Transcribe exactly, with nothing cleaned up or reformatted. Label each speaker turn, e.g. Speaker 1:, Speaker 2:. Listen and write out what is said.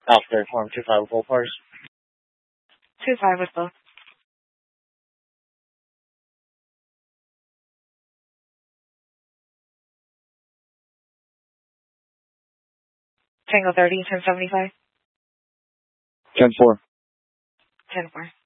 Speaker 1: After form two five full force.
Speaker 2: two five with both. Tango thirty, ten seventy-five.
Speaker 3: ten four.
Speaker 2: ten four.